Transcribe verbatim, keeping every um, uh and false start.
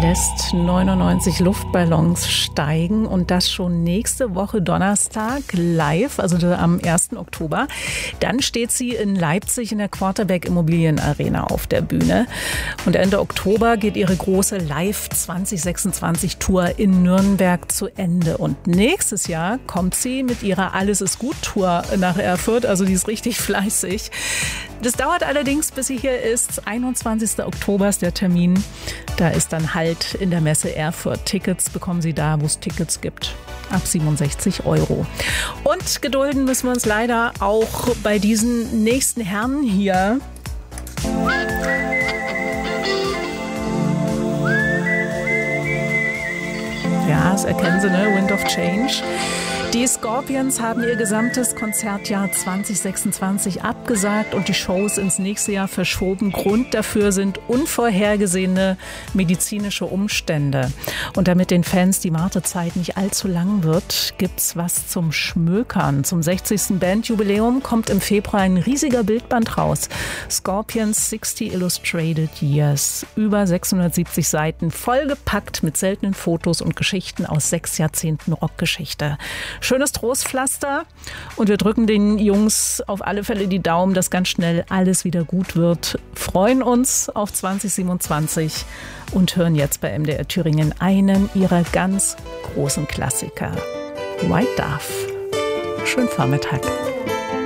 lässt neunundneunzig Luftballons steigen und das schon nächste Woche Donnerstag live, also am ersten Oktober. Dann steht sie in Leipzig in der Quarterback Immobilienarena auf der Bühne. Und Ende Oktober geht ihre große Live zwanzig sechsundzwanzig Tour in Nürnberg zu Ende. Und nächstes Jahr kommt sie mit ihrer Alles ist gut Tour nach Erfurt. Also die ist richtig fleißig. Das dauert allerdings, bis sie hier ist. einundzwanzigster Oktober ist der Termin. Da ist dann Halt in der Messe Erfurt. Tickets bekommen Sie da, wo es Tickets gibt. Ab siebenundsechzig Euro. Und gedulden müssen wir uns leider auch bei diesen nächsten Herren hier. Ja, das erkennen Sie, ne? Wind of Change. Die Scorpions haben ihr gesamtes Konzertjahr zwanzig sechsundzwanzig abgesagt und die Shows ins nächste Jahr verschoben. Grund dafür sind unvorhergesehene medizinische Umstände. Und damit den Fans die Wartezeit nicht allzu lang wird, gibt's was zum Schmökern. Zum sechzigsten Bandjubiläum kommt im Februar ein riesiger Bildband raus. Scorpions sechzig Illustrated Years. Über sechshundertsiebzig Seiten, vollgepackt mit seltenen Fotos und Geschichten aus sechs Jahrzehnten Rockgeschichte. Schönes Trostpflaster und wir drücken den Jungs auf alle Fälle die Daumen, dass ganz schnell alles wieder gut wird. Freuen uns auf zwanzig siebenundzwanzig und hören jetzt bei M D R Thüringen einen ihrer ganz großen Klassiker. White Dove. Schönen Vormittag.